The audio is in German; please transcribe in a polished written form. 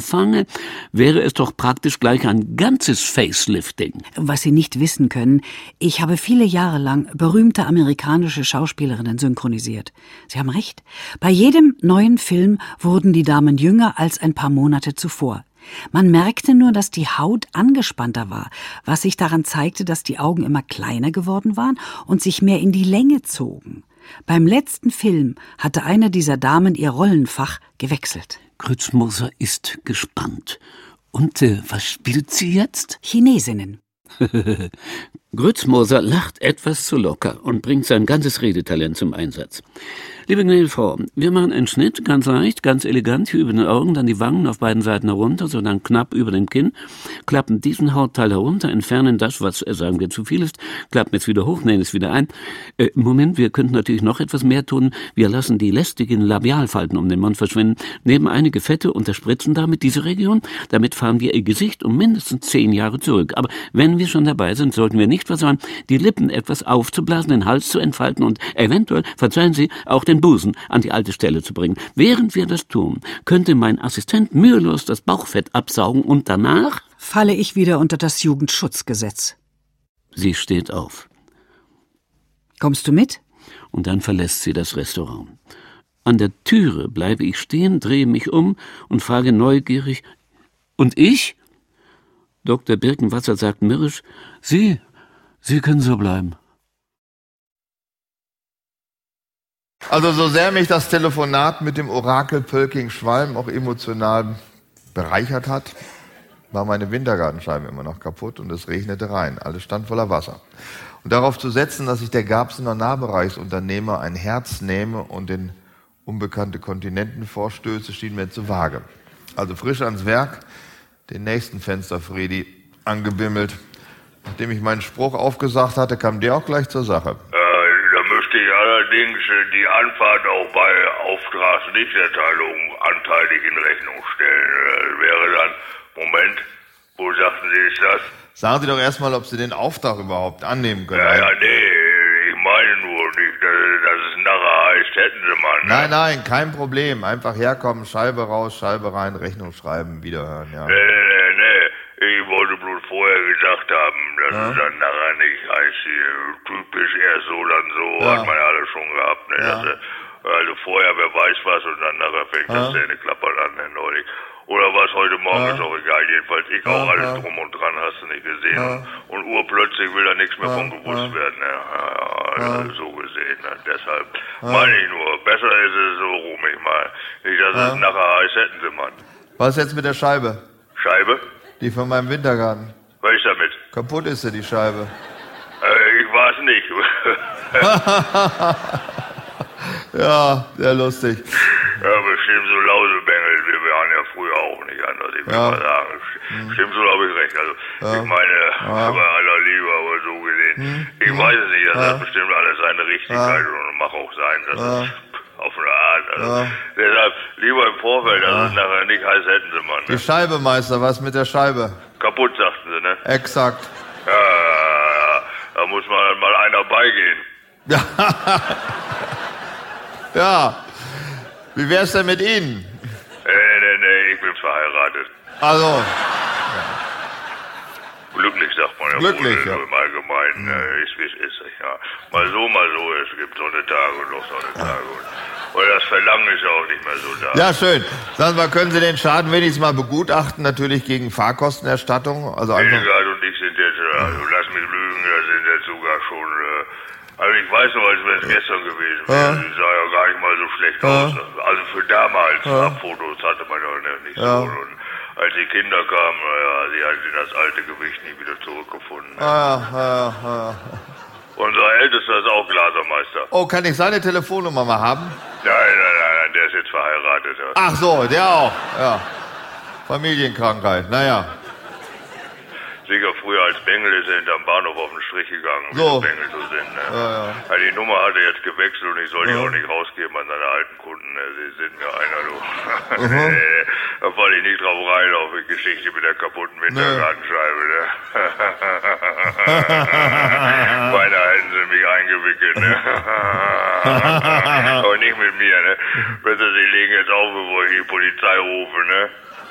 anfange, wäre es doch praktisch gleich ein ganzes Facelifting. Was Sie nicht wissen können, ich habe viele Jahre lang berühmte amerikanische Schauspielerinnen synchronisiert. Sie haben recht. Bei jedem neuen Film wurden die Damen jünger als ein paar Monate zuvor. Man merkte nur, dass die Haut angespannter war, was sich daran zeigte, dass die Augen immer kleiner geworden waren und sich mehr in die Länge zogen. Beim letzten Film hatte eine dieser Damen ihr Rollenfach gewechselt. Grützmoser ist gespannt. Und was spielt sie jetzt? Chinesinnen. Grützmoser lacht etwas zu locker und bringt sein ganzes Redetalent zum Einsatz. Liebe gnädige Frau, wir machen einen Schnitt, ganz leicht, ganz elegant, hier über den Augen, dann die Wangen auf beiden Seiten herunter, so dann knapp über dem Kinn, klappen diesen Hautteil herunter, entfernen das, was, sagen wir, zu viel ist, klappen es wieder hoch, nähen es wieder ein. Moment, wir könnten natürlich noch etwas mehr tun. Wir lassen die lästigen Labialfalten um den Mund verschwinden, nehmen einige Fette, unterspritzen damit diese Region, damit fahren wir ihr Gesicht um mindestens 10 Jahre zurück. Aber wenn wir schon dabei sind, sollten wir nicht versäumen, die Lippen etwas aufzublasen, den Hals zu entfalten und eventuell, verzeihen Sie, auch den Busen an die alte Stelle zu bringen. Während wir das tun, könnte mein Assistent mühelos das Bauchfett absaugen und danach falle ich wieder unter das Jugendschutzgesetz. Sie steht auf. Kommst du mit? Und dann verlässt sie das Restaurant. An der Türe bleibe ich stehen, drehe mich um und frage neugierig, und ich? Dr. Birkenwasser sagt mürrisch, Sie können so bleiben. Also so sehr mich das Telefonat mit dem Orakel Pölking-Schwalm auch emotional bereichert hat, war meine Wintergartenscheibe immer noch kaputt und es regnete rein. Alles stand voller Wasser. Und darauf zu setzen, dass ich der Garbsener Nahbereichsunternehmer ein Herz nehme und in unbekannte Kontinenten vorstöße, schien mir zu vage. Also frisch ans Werk, den nächsten Fensterfredi angebimmelt. Nachdem ich meinen Spruch aufgesagt hatte, kam der auch gleich zur Sache. Da möchte ich allerdings die Anfahrt auch bei Auftragsnichterteilung anteilig in Rechnung stellen. Das wäre dann, Moment, wo sagten Sie ist das? Sagen Sie doch erstmal, ob Sie den Auftrag überhaupt annehmen können. Ja, nee, ich meine nur nicht, dass es nachher heißt, hätten Sie mal. Ne? Nein, kein Problem. Einfach herkommen, Scheibe raus, Scheibe rein, Rechnung schreiben, wiederhören, ja. Nee. Ich wollte bloß vorher gesagt haben, dass es dann nachher nicht heißt, typisch erst so, dann so, hat man ja alles schon gehabt. Ne? Ja. Also vorher, wer weiß was, und dann nachher fängt das Zähneklappern an, ne, neulich. Oder was heute Morgen, ist auch egal. Jedenfalls ich auch alles drum und dran, hast du nicht gesehen. Und urplötzlich will da nichts mehr von gewusst werden. Ne? Ja, so gesehen. Ne? Deshalb meine ich nur, besser ist es so rum, ich mal. Nicht, dass es nachher heißt, hätten Sie mal. Was jetzt mit der Scheibe? Scheibe? Die von meinem Wintergarten. Was ist damit? Kaputt ist sie, die Scheibe. Ich weiß nicht. Ja, sehr lustig. Ja, bestimmt so Lausebengel. Wir waren ja früher auch nicht anders. Ich will mal sagen. Stimmt, so habe ich recht. Also, ich meine, bei aller Liebe, aber so gesehen. Ich weiß es nicht. Das hat bestimmt alles seine Richtigkeit und mag auch sein, dass es auf eine Art. Also, deshalb lieber im Vorfeld, dass es nachher nicht heißt, hätten Sie mal. Ne? Die Scheibe, Meister, was mit der Scheibe? Kaputt, sagten Sie, ne? Exakt. Ja, da muss mal einer beigehen. Ja. Wie wär's denn mit Ihnen? Nee, ich bin verheiratet. Also. Glücklich, sagt man ja. Glücklich, wohl, im Allgemeinen. Ist wie es ist. Ja. Mal so. Es gibt Sonnentage und noch Sonnentage. Und das Verlangen ist ja auch nicht mehr so da. Ja, schön. Sagen Sie mal, können Sie den Schaden wenigstens mal begutachten, natürlich gegen Fahrkostenerstattung? Also einfach. Hildegard und ich sind jetzt, also lass mich lügen, da sind jetzt sogar schon, also ich weiß noch, als wäre es gestern gewesen wäre. Sie sah ja gar nicht mal so schlecht aus. Also für damals, Fotos hatte man ja nicht so. Und als die Kinder kamen, sie hat das alte Gewicht nie wieder zurückgefunden. Unser Ältester ist auch Glasermeister. Oh, kann ich seine Telefonnummer mal haben? Nein, der ist jetzt verheiratet. Ja. Ach so, der auch. Ja. Familienkrankheit, naja. Sicher früher als Bengel ist er hinterm Bahnhof auf den Strich gegangen, so. wie Bengel so sind. Ne? Ja. Also die Nummer hat er jetzt gewechselt und ich soll die auch nicht rausgeben an seine alten Kunden. Ne? Sie sind mir einer, du. Da falle ich nicht drauf rein, auf die Geschichte mit der kaputten Wintergartenscheibe. Ne? Beinahe hätten sie mich eingewickelt. Ne? Aber nicht mit mir. Ne? Besser, sie legen jetzt auf, bevor ich die Polizei rufe. Ne?